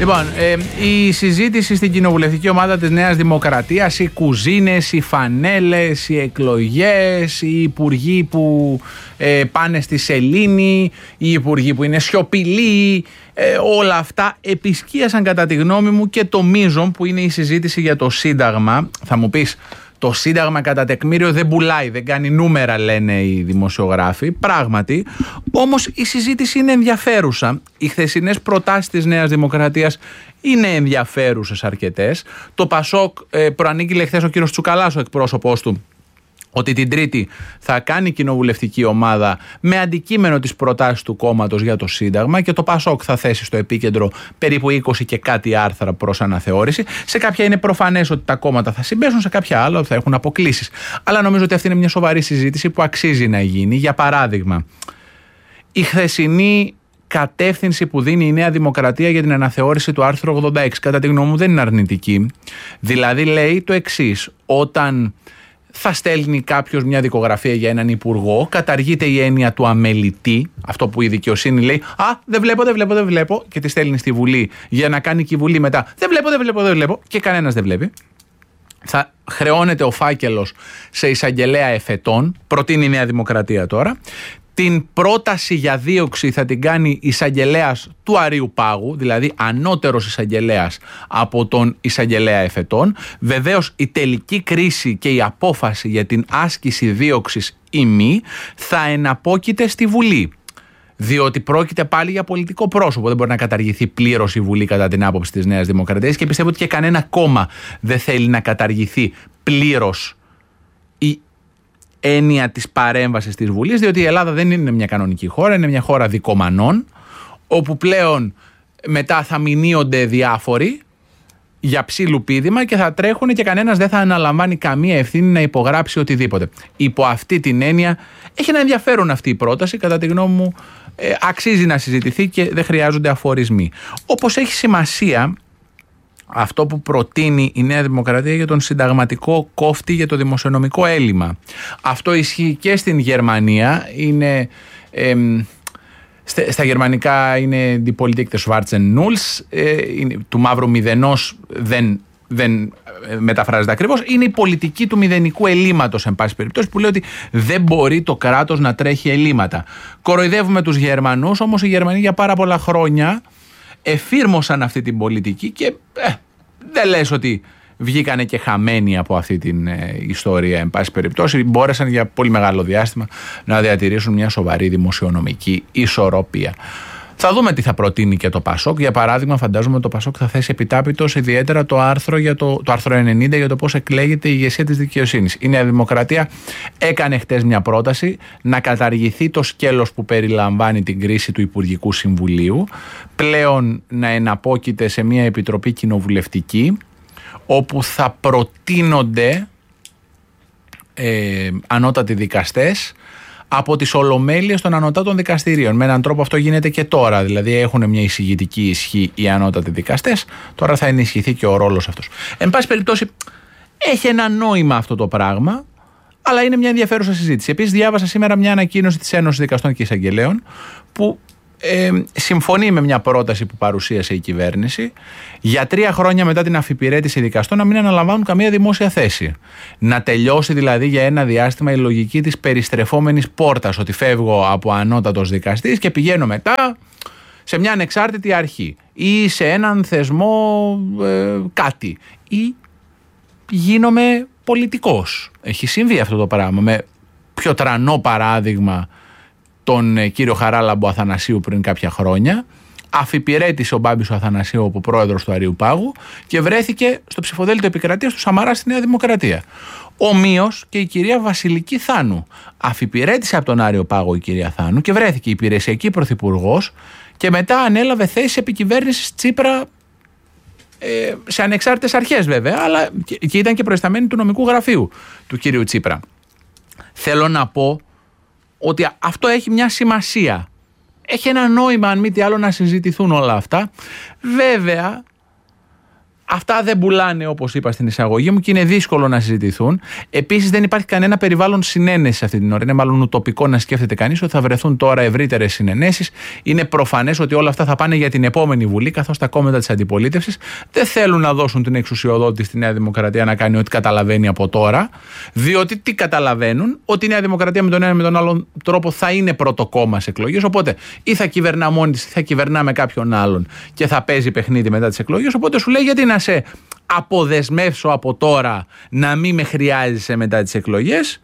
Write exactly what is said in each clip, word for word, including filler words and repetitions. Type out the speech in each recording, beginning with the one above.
Λοιπόν, ε, η συζήτηση στην κοινοβουλευτική ομάδα της Νέας Δημοκρατίας, οι κουζίνες, οι φανέλες, οι εκλογές, οι υπουργοί που ε, πάνε στη σελήνη, οι υπουργοί που είναι σιωπηλοί, ε, όλα αυτά επισκίασαν κατά τη γνώμη μου και το μείζον που είναι η συζήτηση για το Σύνταγμα. Θα μου πεις, το Σύνταγμα κατά τεκμήριο δεν πουλάει, δεν κάνει νούμερα, λένε οι δημοσιογράφοι. Πράγματι, όμως η συζήτηση είναι ενδιαφέρουσα. Οι χθεσινές προτάσεις της Νέας Δημοκρατίας είναι ενδιαφέρουσες αρκετές. Το Πασόκ ε, προανήγγειλε χθες ο κύριος Τσουκαλάς, ο εκπρόσωπός του, ότι την Τρίτη θα κάνει κοινοβουλευτική ομάδα με αντικείμενο τις προτάσεις του κόμματος για το Σύνταγμα και το Πασόκ θα θέσει στο επίκεντρο περίπου είκοσι και κάτι άρθρα προς αναθεώρηση. Σε κάποια είναι προφανές ότι τα κόμματα θα συμπέσουν, σε κάποια άλλα θα έχουν αποκλήσεις. Αλλά νομίζω ότι αυτή είναι μια σοβαρή συζήτηση που αξίζει να γίνει. Για παράδειγμα, η χθεσινή κατεύθυνση που δίνει η Νέα Δημοκρατία για την αναθεώρηση του άρθρου ογδόντα έξι, κατά τη γνώμη μου, δεν είναι αρνητική. Δηλαδή λέει το εξής: όταν θα στέλνει κάποιος μια δικογραφία για έναν υπουργό, καταργείται η έννοια του αμελητή, αυτό που η δικαιοσύνη λέει, α, δεν βλέπω, δεν βλέπω, δεν βλέπω, και τη στέλνει στη Βουλή για να κάνει και η Βουλή μετά, δεν βλέπω, δεν βλέπω, δεν βλέπω, και κανένας δεν βλέπει. Θα χρεώνεται ο φάκελος σε εισαγγελέα εφετών, προτείνει η Νέα Δημοκρατία τώρα. Την πρόταση για δίωξη θα την κάνει εισαγγελέας του Αρείου Πάγου, δηλαδή ανώτερος εισαγγελέας από τον εισαγγελέα εφετών. Βεβαίως η τελική κρίση και η απόφαση για την άσκηση δίωξης ή μη θα εναπόκειται στη Βουλή. Διότι πρόκειται πάλι για πολιτικό πρόσωπο. Δεν μπορεί να καταργηθεί πλήρως η Βουλή κατά την άποψη της Νέας Δημοκρατίας και πιστεύω ότι και κανένα κόμμα δεν θέλει να καταργηθεί πλήρως η έννοια της παρέμβασης της Βουλής, διότι η Ελλάδα δεν είναι μια κανονική χώρα, είναι μια χώρα δικομανών, όπου πλέον μετά θα μηνύονται διάφοροι για ψήλου πήδημα και θα τρέχουν και κανένας δεν θα αναλαμβάνει καμία ευθύνη να υπογράψει οτιδήποτε. Υπό αυτή την έννοια έχει ένα ενδιαφέρον αυτή η πρόταση, κατά τη γνώμη μου ε, αξίζει να συζητηθεί και δεν χρειάζονται αφορισμοί. Όπως έχει σημασία αυτό που προτείνει η Νέα Δημοκρατία για τον συνταγματικό κόφτη για το δημοσιονομικό έλλειμμα. Αυτό ισχύει και στην Γερμανία. Είναι, ε, στα γερμανικά είναι die Politik des schwarzen Nulls, ε, είναι, του μαύρου μηδενός δεν, δεν μεταφράζεται ακριβώς. Είναι η πολιτική του μηδενικού ελλείμματος, εν πάση περιπτώσει, που λέει ότι δεν μπορεί το κράτος να τρέχει ελλείμματα. Κοροϊδεύουμε τους Γερμανούς, όμως οι Γερμανοί για πάρα πολλά χρόνια εφήρμοσαν αυτή την πολιτική και ε, δεν λες ότι βγήκανε και χαμένοι από αυτή την ε, ιστορία, εν πάση περιπτώσει. Μπόρεσαν για πολύ μεγάλο διάστημα να διατηρήσουν μια σοβαρή δημοσιονομική ισορροπία. Θα δούμε τι θα προτείνει και το Πασόκ. Για παράδειγμα, φαντάζομαι ότι το Πασόκ θα θέσει επιτάπητος ιδιαίτερα το άρθρο, για το, το άρθρο ενενήντα για το πώς εκλέγεται η ηγεσία της δικαιοσύνης. Η Νέα Δημοκρατία έκανε χτες μια πρόταση να καταργηθεί το σκέλος που περιλαμβάνει την κρίση του Υπουργικού Συμβουλίου, πλέον να εναπόκειται σε μια επιτροπή κοινοβουλευτική, όπου θα προτείνονται ε, ανώτατοι δικαστές από τις ολομέλειες των ανωτάτων δικαστηρίων. Με έναν τρόπο αυτό γίνεται και τώρα. Δηλαδή έχουν μια εισηγητική ισχύ οι ανώτατοι δικαστές. Τώρα θα ενισχυθεί και ο ρόλος αυτός. Εν πάση περιπτώσει, έχει ένα νόημα αυτό το πράγμα, αλλά είναι μια ενδιαφέρουσα συζήτηση. Επίσης, διάβασα σήμερα μια ανακοίνωση της Ένωσης Δικαστών και Εισαγγελέων που ε, συμφωνεί με μια πρόταση που παρουσίασε η κυβέρνηση για τρία χρόνια μετά την αφιπηρέτηση δικαστών να μην αναλαμβάνουν καμία δημόσια θέση. Να τελειώσει δηλαδή για ένα διάστημα η λογική της περιστρεφόμενης πόρτας, ότι φεύγω από ανώτατος δικαστής και πηγαίνω μετά σε μια ανεξάρτητη αρχή ή σε έναν θεσμό ε, κάτι, ή γίνομαι πολιτικός. Έχει συμβεί αυτό το πράγμα. Με πιο τρανό παράδειγμα τον ε, κύριο Χαράλαμπο Αθανασίου πριν κάποια χρόνια. Αφιπηρέτησε ο Μπάμπης ο Αθανασίου από πρόεδρος του Αρείου Πάγου και βρέθηκε στο ψηφοδέλτιο επικρατείας του Σαμαρά στη Νέα Δημοκρατία. Ομοίως και η κυρία Βασιλική Θάνου. Αφιπηρέτησε από τον Άριο Πάγο η κυρία Θάνου και βρέθηκε υπηρεσιακή πρωθυπουργός και μετά ανέλαβε θέση επικυβέρνησης Τσίπρα ε, σε ανεξάρτητες αρχές βέβαια, αλλά και, και ήταν και προϊσταμένη του νομικού γραφείου του κυρίου Τσίπρα. Θέλω να πω ότι αυτό έχει μια σημασία. Έχει ένα νόημα, αν μη τι άλλο, να συζητηθούν όλα αυτά. Βέβαια, Αυτά δεν πουλάνε, όπως είπα στην εισαγωγή μου, και είναι δύσκολο να συζητηθούν. Επίσης, δεν υπάρχει κανένα περιβάλλον συνένεσης αυτή την ώρα. Είναι μάλλον ουτοπικό να σκέφτεται κανείς ότι θα βρεθούν τώρα ευρύτερες συνενέσεις. Είναι προφανές ότι όλα αυτά θα πάνε για την επόμενη Βουλή, καθώς τα κόμματα της αντιπολίτευσης δεν θέλουν να δώσουν την εξουσιοδότηση στη Νέα Δημοκρατία να κάνει ό,τι καταλαβαίνει από τώρα. Διότι τι καταλαβαίνουν, ότι η Νέα Δημοκρατία με τον ένα ή με τον άλλον τρόπο θα είναι πρώτο κόμμα σε εκλογές. Οπότε ή θα κυβερνά μόνη της, ή θα κυβερνά με κάποιον άλλον και θα παίζει παιχνίδι μετά τις εκλογές. Οπότε σου λέει, γιατί να σε αποδεσμεύσω από τώρα να μην με χρειάζεσαι μετά τις εκλογές.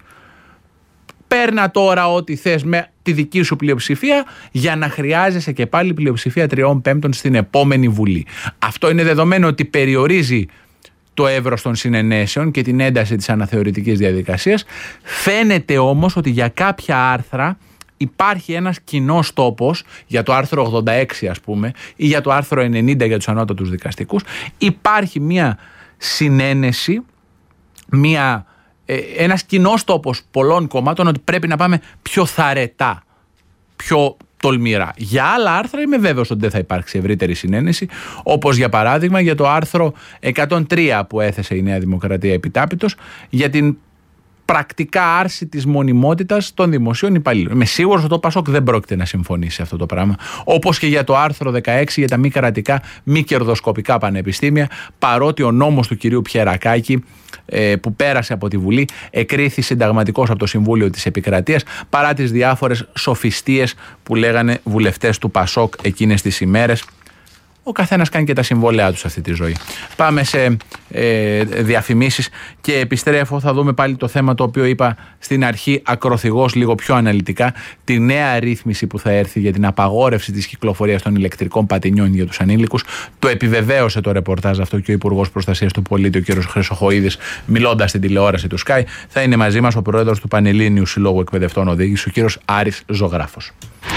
Παίρνα τώρα ό,τι θες με τη δική σου πλειοψηφία για να χρειάζεσαι και πάλι πλειοψηφία τριών πέμπτων στην επόμενη Βουλή. Αυτό είναι δεδομένο ότι περιορίζει το εύρος των συνενέσεων και την ένταση της αναθεωρητικής διαδικασίας. Φαίνεται όμως ότι για κάποια άρθρα υπάρχει ένας κοινός τόπος, για το άρθρο ογδόντα έξι ας πούμε ή για το άρθρο ενενήντα για τους ανώτατους δικαστικούς. Υπάρχει μια συνένεση, μια, ε, ένας κοινός τόπος πολλών κομμάτων ότι πρέπει να πάμε πιο θαρετά, πιο τολμηρά. Για άλλα άρθρα είμαι βέβαιος ότι δεν θα υπάρξει ευρύτερη συνένεση, όπως για παράδειγμα για το άρθρο εκατόν τρία που έθεσε η Νέα Δημοκρατία επιτάπητος για την πρακτικά άρση της μονιμότητας των δημοσίων υπαλλήλων. Είμαι σίγουρος ότι το ΠΑΣΟΚ δεν πρόκειται να συμφωνήσει σε αυτό το πράγμα. Όπως και για το άρθρο δεκαέξι για τα μη κρατικά, μη κερδοσκοπικά πανεπιστήμια, παρότι ο νόμος του κυρίου Πιερακάκη ε, που πέρασε από τη Βουλή εκρίθη συνταγματικός από το Συμβούλιο της Επικρατείας, παρά τις διάφορες σοφιστίες που λέγανε βουλευτές του ΠΑΣΟΚ εκείνες τις ημέρες. Ο καθένας κάνει και τα συμβόλαιά του σε αυτή τη ζωή. Πάμε σε ε, διαφημίσεις και επιστρέφω. Θα δούμε πάλι το θέμα το οποίο είπα στην αρχή ακροθυγώς, λίγο πιο αναλυτικά. Τη νέα ρύθμιση που θα έρθει για την απαγόρευση της κυκλοφορίας των ηλεκτρικών πατινιών για τους ανήλικους. Το επιβεβαίωσε το ρεπορτάζ αυτό και ο Υπουργός Προστασίας του Πολίτη, ο κ. Χρυσοχοΐδης, μιλώντας στην τηλεόραση του Sky. Θα είναι μαζί μας ο Πρόεδρος του Πανελλήνιου Συλλόγου Εκπαιδευτών Οδήγησης, ο κ. Άρης Ζωγράφος.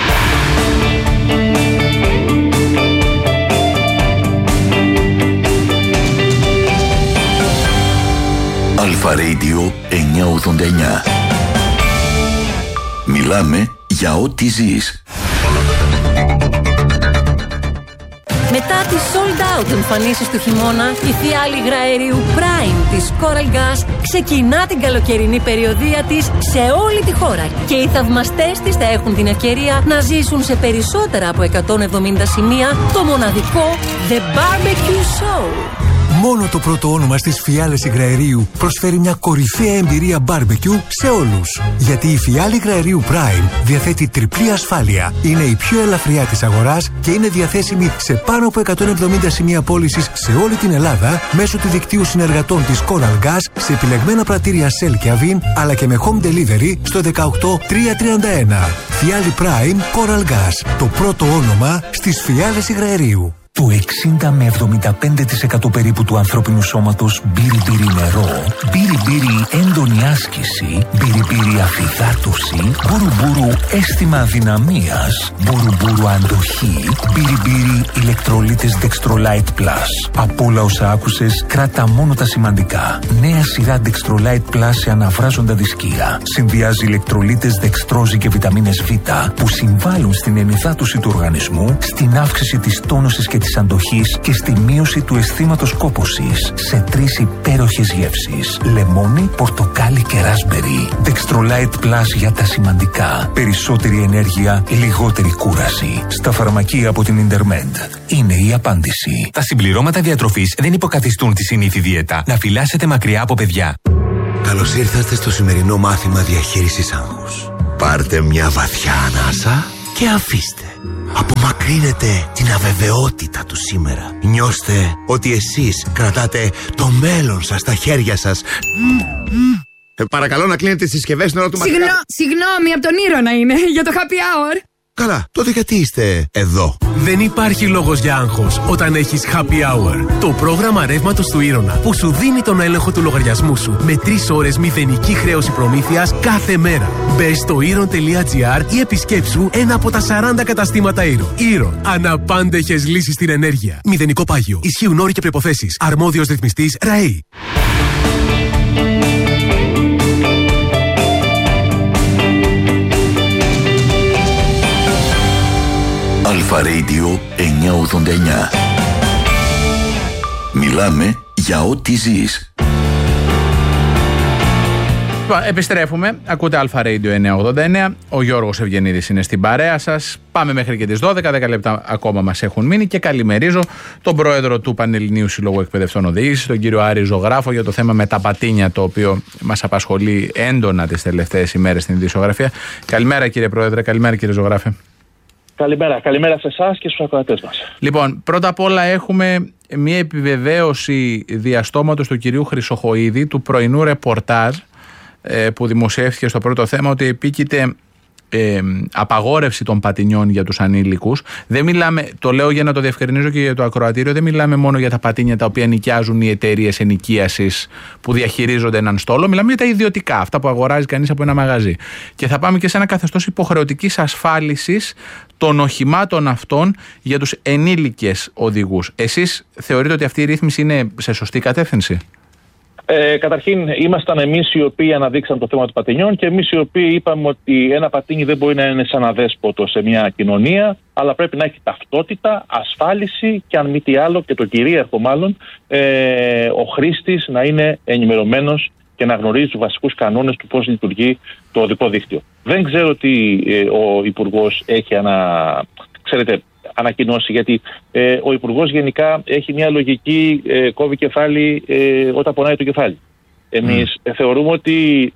Αλφα Radio εννιακόσια ογδόντα εννιά. Μιλάμε για ό,τι ζεις. Μετά τις sold out εμφανίσεις του χειμώνα, η φιάλη υγραερίου Prime της Coral Gas ξεκινά την καλοκαιρινή περιοδεία της σε όλη τη χώρα και οι θαυμαστές της θα έχουν την ευκαιρία να ζήσουν σε περισσότερα από εκατόν εβδομήντα σημεία το μοναδικό The Barbecue Show. Μόνο το πρώτο όνομα στις φιάλες υγραερίου προσφέρει μια κορυφαία εμπειρία barbecue σε όλους. Γιατί η φιάλη υγραερίου Prime διαθέτει τριπλή ασφάλεια, είναι η πιο ελαφριά της αγοράς και είναι διαθέσιμη σε πάνω από εκατόν εβδομήντα σημεία πώλησης σε όλη την Ελλάδα μέσω του δικτύου συνεργατών της Coral Gas σε επιλεγμένα πρατήρια Shell και Avin, αλλά και με home delivery στο δεκαοκτώ τριακόσια τριάντα ένα. Φιάλη Prime Coral Gas, το πρώτο όνομα στις φιάλες υγραερίου. Το εξήντα με εβδομήντα πέντε τοις εκατό περίπου του ανθρώπινου σώματος μπύρι-μπύρι νερό, μπύρι-μπύρι έντονη άσκηση, μπύρι-μπύρι αφυδάτωση, μπουρου-μπουρου αίσθημα αδυναμίας, μπουρου-μπουρου αντοχή, μπύρι-μπύρι ηλεκτρολίτες Dextrolite Plus. Από όλα όσα άκουσες, κράτα μόνο τα σημαντικά. Νέα σειρά Dextrolite Plus σε αναβράζοντα δισκία. Συνδυάζει ηλεκτρολίτες δεξτρόζη και βιταμίνες Β που συμβάλλουν στην ενυδάτωση του οργανισμού, στην αύξηση της τόνωσης και της αντοχής και στη μείωση του αισθήματος κόπωσης σε τρεις υπέροχες γεύσεις: λεμόνι, πορτοκάλι και ράσμπερι. Dextrolite Plus για τα σημαντικά. Περισσότερη ενέργεια, λιγότερη κούραση. Στα φαρμακεία από την Intermed. Είναι η απάντηση. Τα συμπληρώματα διατροφής δεν υποκαθιστούν τη συνήθη δίαιτα. Να φυλάσσετε μακριά από παιδιά. Καλώς ήρθατε στο σημερινό μάθημα διαχείρισης άγχους. Πάρτε μια βαθιά ανάσα και αφήστε. Απομακρύνετε την αβεβαιότητα του σήμερα. Νιώστε ότι εσείς κρατάτε το μέλλον σας στα χέρια σας. Ε, παρακαλώ να κλείνετε τις συσκευές στην ώρα του μαθήματος. Συγγνώ, συγγνώμη, από τον Ήρωνα είναι, για το happy hour. Καλά, τότε γιατί είστε εδώ? Δεν υπάρχει λόγος για άγχος όταν έχεις Happy Hour. Το πρόγραμμα ρεύματος του Ήρωνα που σου δίνει τον έλεγχο του λογαριασμού σου με τρεις ώρες μηδενική χρέωση προμήθειας κάθε μέρα. Μπες στο ήρων τελεία τζι άρ ή επισκέψου ένα από τα σαράντα καταστήματα Ήρων. Ήρων. Αναπάντεχες λύσεις στην ενέργεια. Μηδενικό πάγιο. Ισχύουν όροι και προϋποθέσεις. Αρμόδιος ρυθμιστής ΡΑΗ. Αλφα Radio εννιακόσια ογδόντα εννιά. Μιλάμε για ό,τι ζεις. Επιστρέφουμε. Ακούτε Αλφα Radio εννιακόσια ογδόντα εννέα. Ο Γιώργος Ευγενίδης είναι στην παρέα σας. Πάμε μέχρι και τις δώδεκα. δέκα λεπτά ακόμα μας έχουν μείνει και καλημερίζω τον πρόεδρο του Πανελληνίου Συλλόγου Εκπαιδευτών Οδήγησης, τον κύριο Άρη Ζωγράφο, για το θέμα με τα πατίνια, το οποίο μας απασχολεί έντονα τις τελευταίες ημέρες στην ειδησιογραφία. Καλημέρα κύριε Πρόεδρε, καλημέρα κύριε Ζωγράφε. Καλημέρα, καλημέρα σε εσάς και στους ακροατές μας. Λοιπόν, πρώτα απ' όλα έχουμε μια επιβεβαίωση διαστόματος του κυρίου Χρυσοχοΐδη, του πρωινού ρεπορτάζ που δημοσιεύθηκε στο πρώτο θέμα, ότι επίκειται ε, απαγόρευση των πατινιών για τους ανήλικους. Δεν μιλάμε, το λέω για να το διευκρινίζω και για το ακροατήριο, δεν μιλάμε μόνο για τα πατίνια τα οποία νοικιάζουν οι εταιρείες ενοικίασης που διαχειρίζονται έναν στόλο, μιλάμε για τα ιδιωτικά, αυτά που αγοράζει κανείς από ένα μαγαζί. Και θα πάμε και σε ένα καθεστώς υποχρεωτικής ασφάλισης των οχημάτων αυτών για τους ενήλικες οδηγούς. Εσείς θεωρείτε ότι αυτή η ρύθμιση είναι σε σωστή κατεύθυνση? Ε, καταρχήν, ήμασταν εμείς οι οποίοι αναδείξαν το θέμα των πατινιών και εμείς οι οποίοι είπαμε ότι ένα πατίνι δεν μπορεί να είναι σαν αδέσποτο σε μια κοινωνία, αλλά πρέπει να έχει ταυτότητα, ασφάλιση και αν μη τι άλλο, και το κυρίαρχο μάλλον, ε, ο χρήστης να είναι ενημερωμένος και να γνωρίζει τους βασικούς κανόνες του πώς λειτουργεί το οδικό δίκτυο. Δεν ξέρω τι ε, ο Υπουργός έχει ανα... Ξέρετε, ανακοινώσει, γιατί ε, ο Υπουργός γενικά έχει μια λογική, ε, κόβει κεφάλι ε, όταν πονάει το κεφάλι. Εμείς mm. ε, θεωρούμε ότι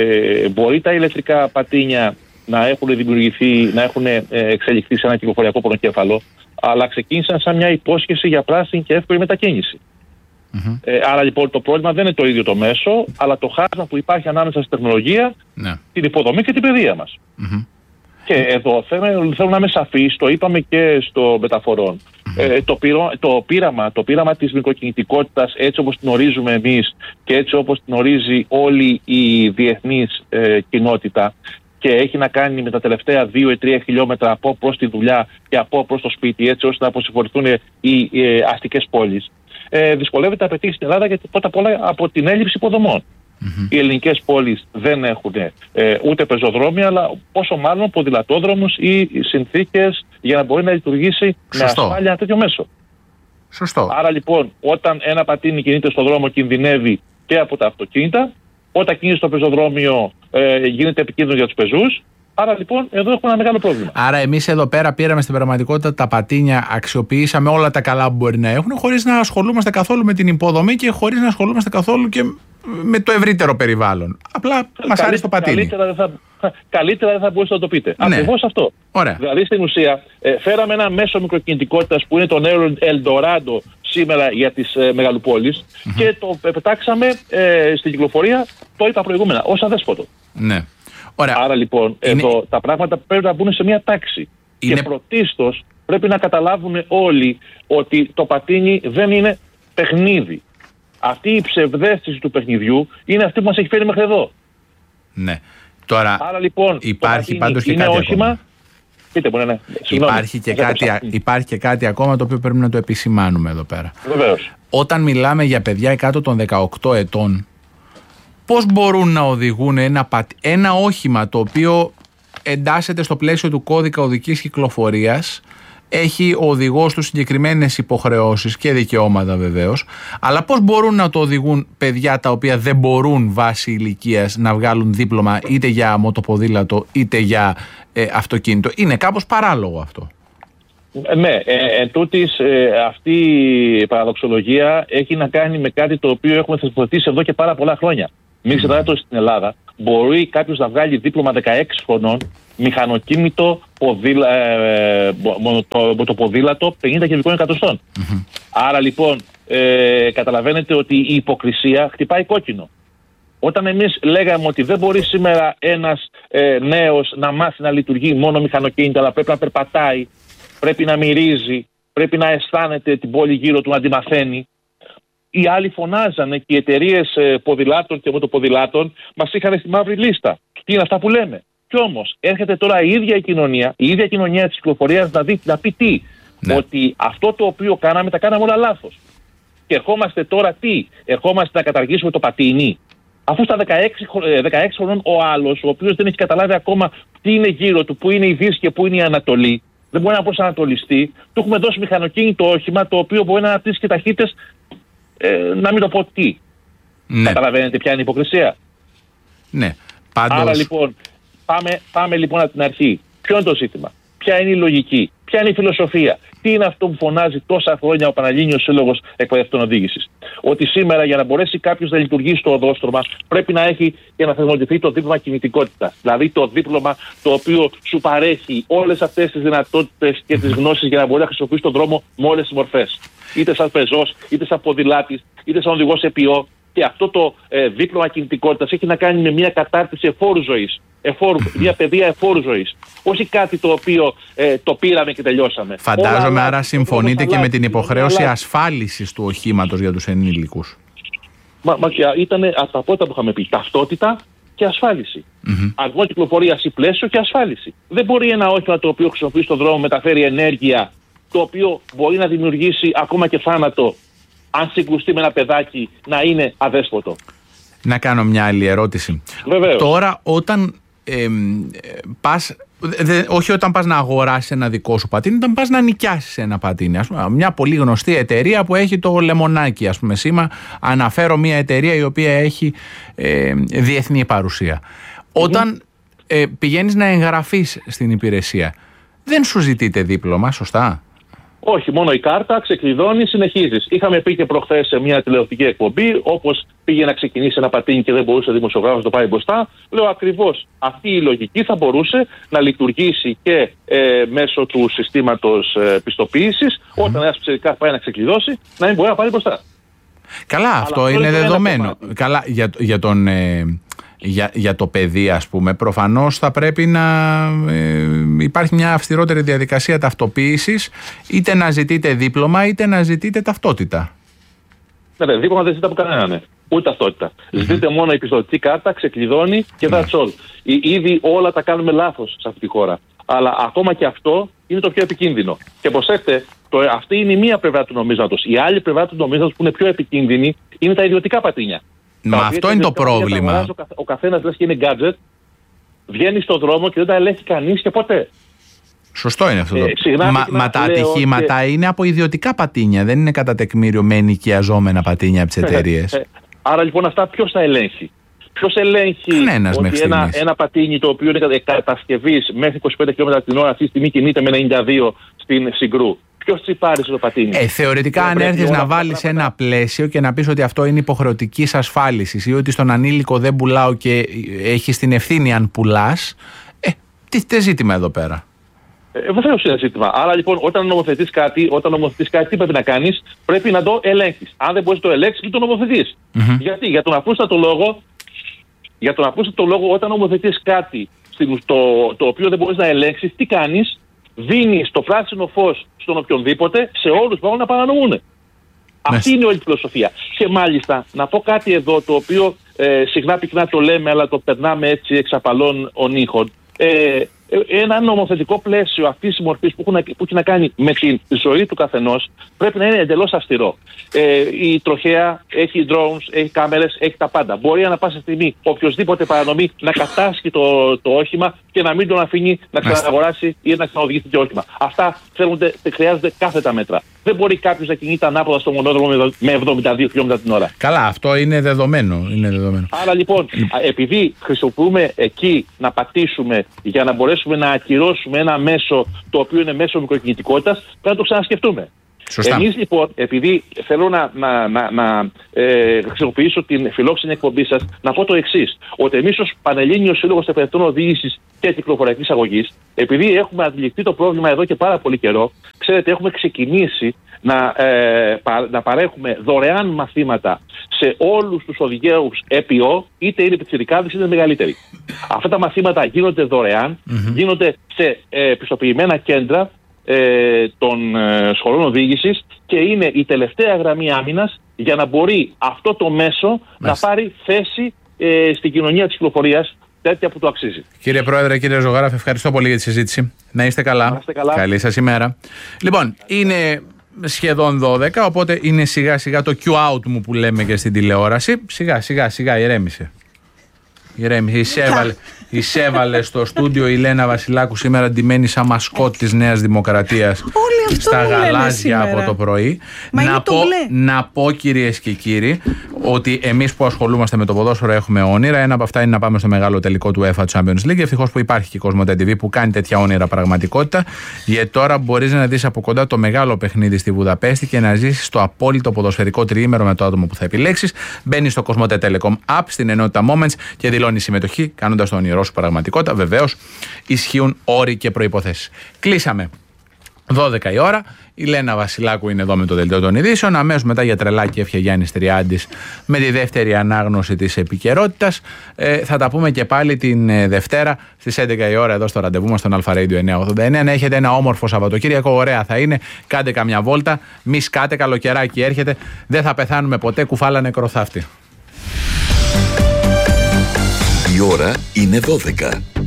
ε, μπορεί τα ηλεκτρικά πατίνια να έχουν δημιουργηθεί, να έχουν ε, εξελιχθεί σε ένα κυκλοφοριακό πονοκέφαλο, αλλά ξεκίνησαν σαν μια υπόσχεση για πράσινη και εύκολη μετακίνηση. Mm-hmm. Ε, άρα λοιπόν το πρόβλημα δεν είναι το ίδιο το μέσο, αλλά το χάσμα που υπάρχει ανάμεσα στη τεχνολογία, mm. την υποδομή και την παιδεία μας. Mm-hmm. Και εδώ θέλω, θέλω να είμαι σαφής, το είπαμε και στο μεταφορών. Mm-hmm. Ε, το, πειρο, το, πείραμα, το πείραμα της μικροκινητικότητας, έτσι όπως την ορίζουμε εμείς και έτσι όπως την ορίζει όλη η διεθνής ε, κοινότητα, και έχει να κάνει με τα τελευταία δύο ή τρία χιλιόμετρα από προς τη δουλειά και από προς το σπίτι, έτσι ώστε να αποσυμφορηθούν οι ε, αστικές πόλεις, ε, δυσκολεύεται να πετύχει στην Ελλάδα, γιατί πρώτα απ' όλα από την έλλειψη υποδομών. Mm-hmm. Οι ελληνικές πόλεις δεν έχουν ε, ούτε πεζοδρόμια, αλλά πόσο μάλλον ποδηλατόδρομους ή συνθήκες για να μπορεί να λειτουργήσει Σωστό. με ασφάλεια ένα τέτοιο μέσο. Σωστό. Άρα λοιπόν, όταν ένα πατίνι κινείται στον δρόμο, κινδυνεύει και από τα αυτοκίνητα. Όταν κινείται στο πεζοδρόμιο, ε, γίνεται επικίνδυνο για τους πεζούς. Άρα λοιπόν, εδώ έχουμε ένα μεγάλο πρόβλημα. Άρα, εμείς εδώ πέρα πήραμε στην πραγματικότητα τα πατίνια, αξιοποιήσαμε όλα τα καλά που μπορεί να έχουν, χωρίς να ασχολούμαστε καθόλου με την υποδομή και χωρίς να ασχολούμαστε καθόλου και με το ευρύτερο περιβάλλον. Απλά μας άρεσε το πατίνι. Καλύτερα δεν θα, καλύτερα δεν θα μπορούσατε να το πείτε. Ναι. Ακριβώς αυτό. Ωραία. Δηλαδή, στην ουσία, ε, φέραμε ένα μέσο μικροκινητικότητας που είναι το νέο Ελντοράντο σήμερα για τις ε, μεγαλοπόλεις mm-hmm. και το πετάξαμε ε, στην κυκλοφορία, το είπα προηγούμενα, ως αδέσποτο. Ναι. Ωραία. Άρα λοιπόν, είναι... εδώ τα πράγματα πρέπει να μπουν σε μια τάξη. Είναι... Και πρωτίστως πρέπει να καταλάβουν όλοι ότι το πατίνι δεν είναι παιχνίδι. Αυτή η ψευδαίσθηση του παιχνιδιού είναι αυτή που μας έχει φέρει μέχρι εδώ. Ναι. Τώρα, άρα λοιπόν, υπάρχει πάντως και είναι κάτι όχημα. Ακόμα. Πείτε μου, ναι, ναι. Υπάρχει και, κάτι, υπάρχει και κάτι ακόμα το οποίο πρέπει να το επισημάνουμε εδώ πέρα. Βεβαίως. Όταν μιλάμε για παιδιά κάτω των δεκαοκτώ ετών, πώς μπορούν να οδηγούν ένα, ένα όχημα το οποίο εντάσσεται στο πλαίσιο του κώδικα οδικής κυκλοφορίας, έχει ο οδηγός του συγκεκριμένες υποχρεώσεις και δικαιώματα βεβαίως, αλλά πώς μπορούν να το οδηγούν παιδιά τα οποία δεν μπορούν βάσει ηλικίας να βγάλουν δίπλωμα είτε για μοτοποδήλατο είτε για ε, αυτοκίνητο? Είναι κάπως παράλογο αυτό. Ναι, ε, εν τούτης, ε, αυτή η παραδοξολογία έχει να κάνει με κάτι το οποίο έχουμε θεσμοθετήσει εδώ και πάρα πολλά χρόνια. Μην ξεχνάτε ότι στην Ελλάδα μπορεί κάποιος να βγάλει δίπλωμα δεκαέξι χρονών, μηχανοκίνητο, ποδήλα, ε, μοτοποδήλατο πενήντα κυβικών εκατοστών. Mm-hmm. Άρα λοιπόν ε, καταλαβαίνετε ότι η υποκρισία χτυπάει κόκκινο. Όταν εμείς λέγαμε ότι δεν μπορεί σήμερα ένας ε, νέος να μάθει να λειτουργεί μόνο μηχανοκίνητο, αλλά πρέπει να περπατάει, πρέπει να μυρίζει, πρέπει να αισθάνεται την πόλη γύρω του, να τη μαθαίνει. Οι άλλοι φωνάζανε και οι εταιρείες ποδηλάτων και μοτοποδηλάτων μας είχαν στη μαύρη λίστα. Τι είναι αυτά που λέμε? Κι όμως έρχεται τώρα η ίδια η κοινωνία, η ίδια κοινωνία της κυκλοφορίας να, δει, να πει τι, ναι. ότι αυτό το οποίο κάναμε τα κάναμε όλα λάθος. Και ερχόμαστε τώρα τι, ερχόμαστε να καταργήσουμε το πατίνι. Αφού στα δεκαέξι, δεκαέξι χρονών ο άλλος, ο οποίος δεν έχει καταλάβει ακόμα τι είναι γύρω του, πού είναι η Δύση και πού είναι η Ανατολή, δεν μπορεί να προσανατολιστεί, του έχουμε δώσει μηχανοκίνητο όχημα το οποίο μπορεί να αναπτύσσει και ταχύτητες ε, να μην το πω τι. Ναι. Καταλαβαίνετε ποια είναι η υποκρισία. Ναι. Πάντως... Άρα λοιπόν, πάμε, πάμε λοιπόν από την αρχή. Ποιο είναι το ζήτημα, ποια είναι η λογική, ποια είναι η φιλοσοφία, τι είναι αυτό που φωνάζει τόσα χρόνια ο Πανελλήνιος Σύλλογος Εκπαιδευτών Οδήγησης. Ότι σήμερα για να μπορέσει κάποιος να λειτουργήσει στο οδόστρωμα πρέπει να έχει και να θεσμοθετηθεί το δίπλωμα κινητικότητα. Δηλαδή το δίπλωμα το οποίο σου παρέχει όλες αυτές τις δυνατότητες και τις γνώσεις για να μπορεί να χρησιμοποιήσει τον δρόμο με όλες τις μορφές. Είτε σαν πεζός, είτε σαν ποδηλάτης, είτε σαν οδηγός επιό. Και αυτό το ε, δίπλωμα κινητικότητας έχει να κάνει με μια κατάρτιση εφόρου ζωής. Εφόρου, μια παιδεία εφόρου ζωής. Όχι κάτι το οποίο ε, το πήραμε και τελειώσαμε. Φαντάζομαι Όλα, άρα συμφωνείτε και με την υποχρέωση ασφάλισης του οχήματος για τους ενήλικους. Μα, μα ήταν από τα πρώτα που είχαμε πει. Ταυτότητα και ασφάλιση. Mm-hmm. Αργό κυκλοφορίας ή πλαίσιο και ασφάλιση. Δεν μπορεί ένα όχημα το οποίο χρησιμοποιεί στον δρόμο μεταφέρει ενέργεια, το οποίο μπορεί να δημιουργήσει ακόμα και θάνατο, αν συγκρουστεί με ένα παιδάκι, να είναι αδέσποτο. Να κάνω μια άλλη ερώτηση. Βεβαίως. Τώρα όταν ε, ε, πας, δε, όχι όταν πας να αγοράσεις ένα δικό σου πατίνι, όταν πας να νοικιάσεις ένα πατίνι. Ας πούμε, μια πολύ γνωστή εταιρεία που έχει το λεμονάκι, ας πούμε, σήμα. Αναφέρω μια εταιρεία η οποία έχει ε, διεθνή παρουσία. Mm-hmm. Όταν ε, πηγαίνεις να εγγραφείς στην υπηρεσία, δεν σου ζητείτε δίπλωμα, σωστά? Όχι, μόνο η κάρτα, ξεκλειδώνει, συνεχίζεις. Είχαμε πει και προχθές σε μια τηλεοπτική εκπομπή, όπως πήγε να ξεκινήσει ένα πατίνι και δεν μπορούσε ο δημοσιογράφος να το πάει μπροστά. Λέω ακριβώς αυτή η λογική θα μπορούσε να λειτουργήσει και ε, μέσω του συστήματος ε, πιστοποίησης, mm. όταν ένας ψηφιακά πάει να ξεκλειδώσει, να μην μπορεί να πάει μπροστά. Καλά, αλλά αυτό είναι δεδομένο. Καλά, για, για τον. Ε... Για, για το παιδί, ας πούμε, προφανώς θα πρέπει να ε, υπάρχει μια αυστηρότερη διαδικασία ταυτοποίησης, είτε να ζητείτε δίπλωμα είτε να ζητείτε ταυτότητα. Ναι, ναι, δίπλωμα δεν ζητά από κανέναν, ναι. Ούτε ταυτότητα. Mm-hmm. Ζητείτε μόνο η πιστωτική κάρτα, ξεκλειδώνει και that's all. Ήδη όλα τα κάνουμε λάθος σε αυτή τη χώρα. Αλλά ακόμα και αυτό είναι το πιο επικίνδυνο. Και προσέξτε, το, αυτή είναι η μία πλευρά του νομίσματος. Η άλλη πλευρά του νομίσματος που είναι πιο επικίνδυνη είναι τα ιδιωτικά πατίνια. Μα αυτό είναι το πρόβλημα. Ο, καθ, ο καθένας λες και είναι gadget, βγαίνει στον δρόμο και δεν τα ελέγχει κανείς και ποτέ. Σωστό είναι αυτό. Ε, το... Μα, μα τα ατυχήματα και... είναι από ιδιωτικά πατίνια, δεν είναι κατά τεκμήριο με ενοικιαζόμενα πατίνια από τις εταιρείες. Ε, ε, άρα λοιπόν αυτά ποιος θα ελέγχει? Ποιος ελέγχει Κανένας ότι ένα, ένα πατίνι το οποίο είναι κατασκευής μέχρι είκοσι πέντε χιλιόμετρα την ώρα αυτή τη στιγμή κινείται με ενενήντα δύο στην Συγκρού? Ποιος τσιπάρει στο πατίνι? Ε, θεωρητικά, αν έρθεις να βάλεις ένα να... πλαίσιο και να πεις ότι αυτό είναι υποχρεωτικής ασφάλισης ή ότι στον ανήλικο δεν πουλάω και έχεις την ευθύνη αν πουλάς, ε, τι ζήτημα εδώ πέρα? Ε, Βεβαίως είναι ζήτημα. Άρα λοιπόν, όταν νομοθετείς κάτι, όταν νομοθετείς κάτι, τι πρέπει να κάνεις? Πρέπει να το ελέγχεις. Αν δεν μπορείς να το ελέγξεις, μην το νομοθετείς. Mm-hmm. Γιατί? Για τον απλούστατο λόγο, για τον απλούστατο λόγο, όταν νομοθετείς κάτι στην, το, το οποίο δεν μπορείς να ελέγξεις, τι κάνεις? Δίνεις το πράσινο φως στον οποιονδήποτε, σε όλους που να παρανομούν. Αυτή είναι όλη η φιλοσοφία. Και μάλιστα, να πω κάτι εδώ το οποίο ε, συχνά πυκνά το λέμε, αλλά το περνάμε έτσι εξ απαλών ονείχων. Ε, ένα νομοθετικό πλαίσιο αυτής της μορφής που, που έχει να κάνει με τη ζωή του καθενός πρέπει να είναι εντελώς αυστηρό. Ε, η τροχέα έχει drones, έχει κάμερες, έχει τα πάντα. Μπορεί ανά πάσα στιγμή οποιοδήποτε παρανομεί να κατάσχει το, το όχημα και να μην τον αφήνει να ξαναγοράσει ή να ξαναοδηγήσει το όχημα. Αυτά θέλονται, χρειάζονται κάθετα μέτρα. Δεν μπορεί κάποιος να κινείται ανάποδα στο μονόδρομο με εβδομήντα δύο χιλιόμετρα την ώρα. Καλά, αυτό είναι δεδομένο. Είναι δεδομένο. Άρα λοιπόν, επειδή χρησιμοποιούμε εκεί να πατήσουμε για να μπορέσουμε να ακυρώσουμε ένα μέσο το οποίο είναι μέσο μικροκινητικότητας, πρέπει να το ξανασκεφτούμε. Σωστά. Εμείς λοιπόν, επειδή θέλω να, να, να, να ε, χρησιμοποιήσω την φιλόξενη εκπομπή σας, να πω το εξής: ότι εμείς ως Πανελλήνιος Σύλλογος Εκπαιδευτών Οδήγησης και Κυκλοφοριακής Αγωγής, επειδή έχουμε αντιληφθεί το πρόβλημα εδώ και πάρα πολύ καιρό, ξέρετε, έχουμε ξεκινήσει να, ε, πα, να παρέχουμε δωρεάν μαθήματα σε όλους τους οδηγαίους έπιο, είτε είναι πιτσιρικάδες είτε είναι μεγαλύτεροι. Αυτά τα μαθήματα γίνονται δωρεάν, mm-hmm. γίνονται σε ε, πιστοποιημένα κέντρα ε, των ε, σχολών οδήγησης και είναι η τελευταία γραμμή άμυνας για να μπορεί αυτό το μέσο Μάλιστα. να πάρει θέση ε, στην κοινωνία της κυκλοφορίας, τέτοια που το αξίζει. Κύριε Πρόεδρε, κύριε Ζωγράφη, ευχαριστώ πολύ για τη συζήτηση. Να είστε καλά. Να είστε καλά. Καλή σας ημέρα. Λοιπόν, είναι σχεδόν δώδεκα, οπότε είναι σιγά σιγά το Q out μου που λέμε και στην τηλεόραση. Σιγά σιγά σιγά ηρέμησε. Ηρέμη, εισέβαλε, εισέβαλε στο στούντιο η Λένα Βασιλάκου σήμερα ντυμένη σαν μασκότ της Νέας Δημοκρατίας στα γαλάζια από το πρωί. Να πω, να πω κυρίες και κύριοι ότι εμείς που ασχολούμαστε με το ποδόσφαιρο έχουμε όνειρα. Ένα από αυτά είναι να πάμε στο μεγάλο τελικό του UEFA Champions League. Ευτυχώς που υπάρχει και η Κοσμοτέ τι βι που κάνει τέτοια όνειρα πραγματικότητα. Γιατί τώρα μπορείς να δεις από κοντά το μεγάλο παιχνίδι στη Βουδαπέστη και να ζήσεις το απόλυτο ποδοσφαιρικό τριήμερο με το άτομο που θα επιλέξεις. Μπαίνεις στο Κοσμοτέ Telecom App στην ενότητα Moments και δηλώνεις συμμετοχή κάνοντας το όνειρό σου πραγματικότητα. Βεβαίως ισχύουν όροι και προϋποθέσεις. Κλείσαμε. δώδεκα η ώρα. Η Λένα Βασιλάκου είναι εδώ με το δελτίο των ειδήσεων. Αμέσως μετά για τρελάκι έφυγε Γιάννης Τριάντης με τη δεύτερη ανάγνωση της επικαιρότητας. Ε, θα τα πούμε και πάλι την ε, Δευτέρα στις έντεκα η ώρα εδώ στο ραντεβού μας στον Αλφα Radio εννιακόσια ογδόντα εννέα. Να έχετε ένα όμορφο Σαββατοκύριακο. Ωραία θα είναι. Κάντε καμιά βόλτα. Μη σκάτε. Καλοκαιράκι έρχεται. Δεν θα πεθάνουμε ποτέ. Κουφάλα νεκροθάφτη. Η ώρα είναι δώδεκα.